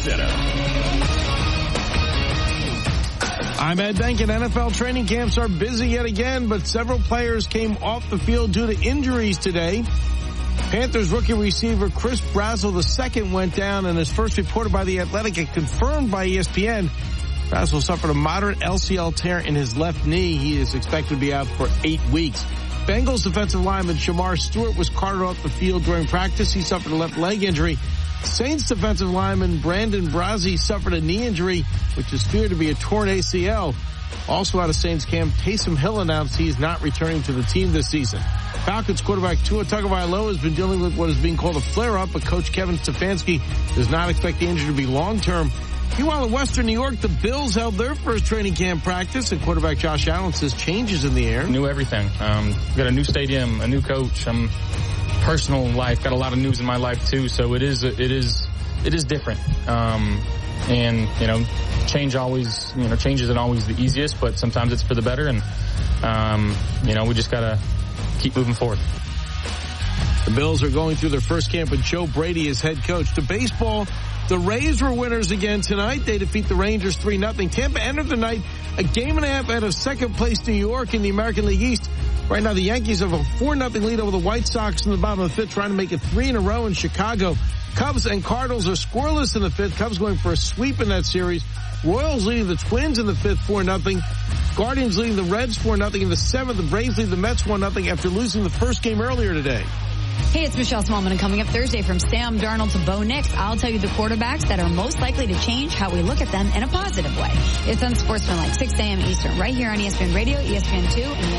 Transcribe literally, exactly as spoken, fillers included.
Center. I'm Ed Benkin. N F L training camps are busy yet again, but several players came off the field due to injuries today. Panthers rookie receiver Chris Brazzell the second went down, and as first reported by The Athletic and confirmed by E S P N, Brazzell suffered a moderate L C L tear in his left knee. He is expected to be out for eight weeks. Bengals defensive lineman Shamar Stewart was carted off the field during practice. He suffered a left leg injury. Saints defensive lineman Brandon Brazzi suffered a knee injury, which is feared to be a torn A C L. Also out of Saints camp, Taysom Hill announced he is not returning to the team this season. Falcons quarterback Tua Tagovailoa has been dealing with what is being called a flare-up, but Coach Kevin Stefanski does not expect the injury to be long-term. Meanwhile, in Western New York, the Bills held their first training camp practice, and quarterback Josh Allen says changes in the air. Knew everything. Um, got a new stadium, a new coach. I'm personal life, got a lot of news in my life too, so it is, it is, it is different. Um, and, you know, change always, you know, change isn't always the easiest, but sometimes it's for the better, and, um, you know, we just gotta keep moving forward. The Bills are going through their first camp with Joe Brady as head coach. To baseball, the Rays were winners again tonight. They defeat the Rangers three nothing. Tampa entered the night a game and a half out of second place New York in the American League East. Right now, the Yankees have a four nothing lead over the White Sox in the bottom of the fifth, trying to make it three in a row in Chicago. Cubs and Cardinals are scoreless in the fifth. Cubs going for a sweep in that series. Royals leading the Twins in the fifth, four nothing. Guardians leading the Reds, four nothing. In the seventh, the Braves lead the Mets, one nothing after losing the first game earlier today. Hey, it's Michelle Smallman, and coming up Thursday from Sam Darnold to Bo Nix, I'll tell you the quarterbacks that are most likely to change how we look at them in a positive way. It's Unsportsmanlike, six a.m. Eastern, right here on E S P N Radio, E S P N two, and